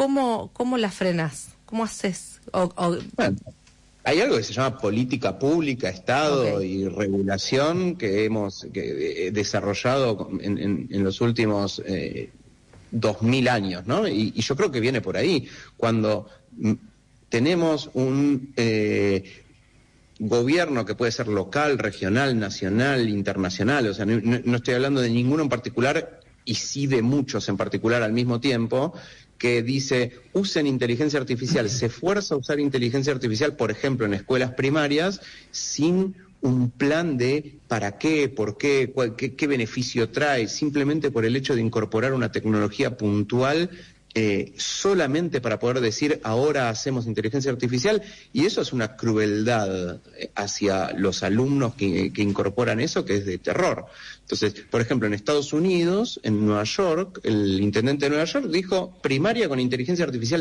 ¿cómo la frenás? ¿Cómo haces? Bueno, hay algo que se llama política pública, Estado y regulación que hemos desarrollado en los últimos 2000 años, ¿no? Y yo creo que viene por ahí. Cuando tenemos un gobierno que puede ser local, regional, nacional, internacional, o sea, no estoy hablando de ninguno en particular, y sí de muchos en particular al mismo tiempo, que dice, usen inteligencia artificial, se fuerza a usar inteligencia artificial, por ejemplo, en escuelas primarias, sin un plan de para qué, por qué, qué beneficio trae, simplemente por el hecho de incorporar una tecnología puntual, solamente para poder decir ahora hacemos inteligencia artificial, y eso es una crueldad hacia los alumnos que incorporan eso, que es de terror. Entonces, por ejemplo, en Estados Unidos, en Nueva York, el intendente de Nueva York dijo primaria con inteligencia artificial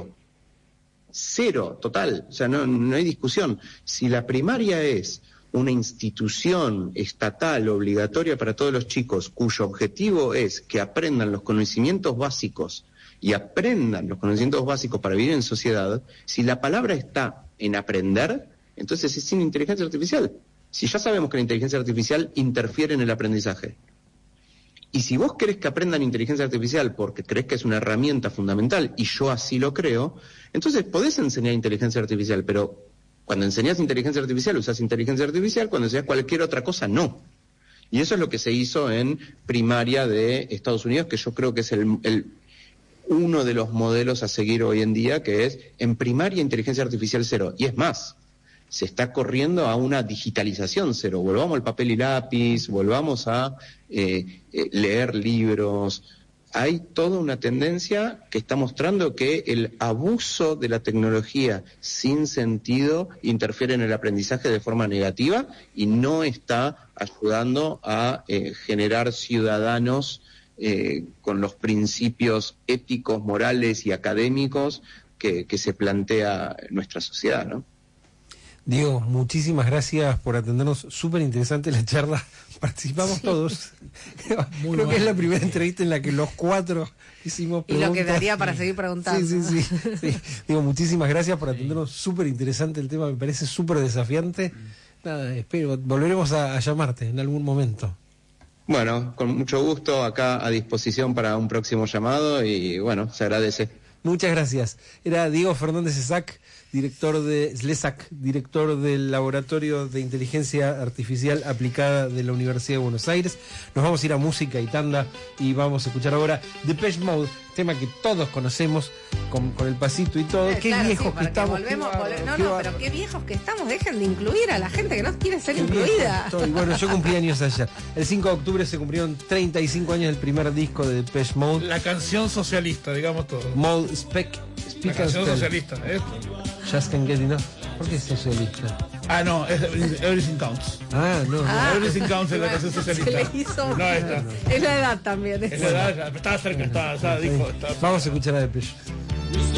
cero, total, o sea, no hay discusión. Si la primaria es una institución estatal obligatoria para todos los chicos, cuyo objetivo es que aprendan los conocimientos básicos para vivir en sociedad, si la palabra está en aprender, entonces es sin inteligencia artificial. Si ya sabemos que la inteligencia artificial interfiere en el aprendizaje. Y si vos querés que aprendan inteligencia artificial porque crees que es una herramienta fundamental, y yo así lo creo, entonces podés enseñar inteligencia artificial, pero cuando enseñás inteligencia artificial, usás inteligencia artificial, cuando enseñás cualquier otra cosa, no. Y eso es lo que se hizo en primaria de Estados Unidos, que yo creo que es uno de los modelos a seguir hoy en día, que es en primaria inteligencia artificial cero. Y es más, se está corriendo a una digitalización cero. Volvamos al papel y lápiz, volvamos a leer libros. Hay toda una tendencia que está mostrando que el abuso de la tecnología sin sentido interfiere en el aprendizaje de forma negativa y no está ayudando a generar ciudadanos con los principios éticos, morales y académicos que se plantea nuestra sociedad, ¿no? Diego, muchísimas gracias por atendernos, súper interesante la charla, participamos todos. Creo que es la primera entrevista en la que los cuatro hicimos preguntas. Y lo que daría para seguir preguntando. Sí. Digo, muchísimas gracias por atendernos, súper interesante el tema, me parece súper desafiante. Nada, espero, volveremos a llamarte en algún momento. Bueno, con mucho gusto, acá a disposición para un próximo llamado y bueno, se agradece. Muchas gracias. Era Diego Fernández Slezak, director del Laboratorio de Inteligencia Artificial Aplicada de la Universidad de Buenos Aires. Nos vamos a ir a música y tanda y vamos a escuchar ahora Depeche Mode, tema que todos conocemos con el pasito y todo. Qué claro, viejos que estamos. Pero qué viejos que estamos. Dejen de incluir a la gente que no quiere ser incluida. Bueno, yo cumplí años ayer. El 5 de octubre se cumplieron 35 años del primer disco de Depeche Mode. La canción socialista, digamos todo. Mode la canción socialista, esto. Just Can't Get Enough. ¿Por qué es socialista? No, es Everything Counts. Everything Counts es la canción socialista. Se le hizo. No, esta. Es la edad también. Es la edad, estaba cerca, estaba dijo. Vamos a escuchar a Depeche.